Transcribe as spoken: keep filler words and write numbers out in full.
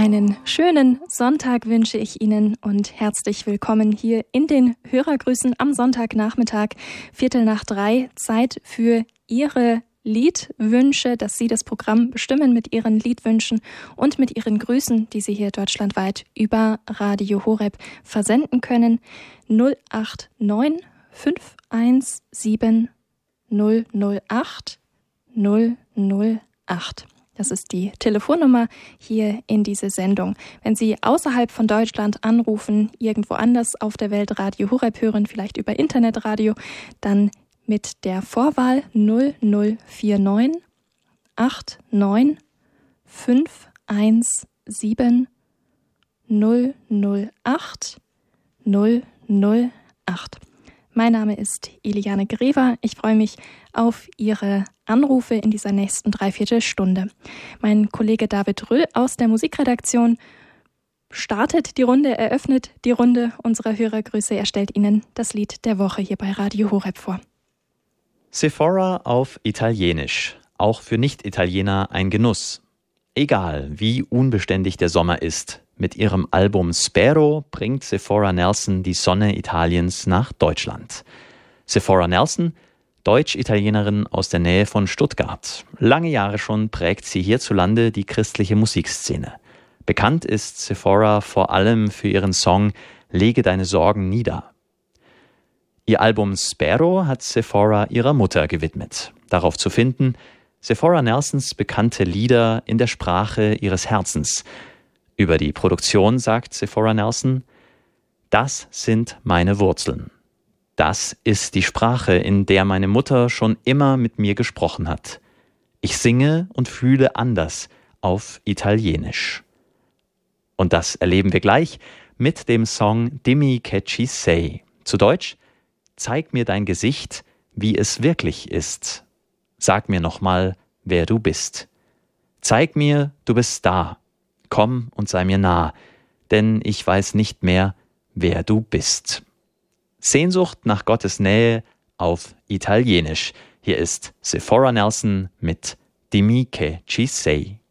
Einen schönen Sonntag wünsche ich Ihnen und herzlich willkommen hier in den Hörergrüßen am Sonntagnachmittag, Viertel nach drei, Zeit für Ihre Liedwünsche, dass Sie das Programm bestimmen mit Ihren Liedwünschen und mit Ihren Grüßen, die Sie hier deutschlandweit über Radio Horeb versenden können. null acht neun fünf eins sieben null null acht null null acht. Das ist die Telefonnummer hier in diese Sendung. Wenn Sie außerhalb von Deutschland anrufen, irgendwo anders auf der Welt Radio Horeb hören, vielleicht über Internetradio, dann mit der Vorwahl null null vier neun acht neun fünf eins sieben null null acht null null acht. Mein Name ist Eliane Grever. Ich freue mich auf Ihre Anrufe in dieser nächsten Dreiviertelstunde. Mein Kollege David Röll aus der Musikredaktion startet die Runde, eröffnet die Runde unserer Hörergrüße. Er stellt Ihnen das Lied der Woche hier bei Radio Horeb vor. Sephora auf Italienisch. Auch für Nicht-Italiener ein Genuss. Egal, wie unbeständig der Sommer ist. Mit ihrem Album Spero bringt Sephora Nelson die Sonne Italiens nach Deutschland. Sephora Nelson, Deutsch-Italienerin aus der Nähe von Stuttgart. Lange Jahre schon prägt sie hierzulande die christliche Musikszene. Bekannt ist Sephora vor allem für ihren Song Lege deine Sorgen nieder. Ihr Album Spero hat Sephora ihrer Mutter gewidmet. Darauf zu finden, Sephora Nelsons bekannte Lieder in der Sprache ihres Herzens. Über die Produktion sagt Sephora Nelson: Das sind meine Wurzeln. Das ist die Sprache, in der meine Mutter schon immer mit mir gesprochen hat. Ich singe und fühle anders auf Italienisch. Und das erleben wir gleich mit dem Song Dimmi che ci sei. Zu Deutsch: Zeig mir dein Gesicht, wie es wirklich ist. Sag mir nochmal, wer du bist. Zeig mir, du bist da. Komm und sei mir nah, denn ich weiß nicht mehr, wer du bist. Sehnsucht nach Gottes Nähe auf Italienisch. Hier ist Sephora Nelson mit Dimmi che ci sei.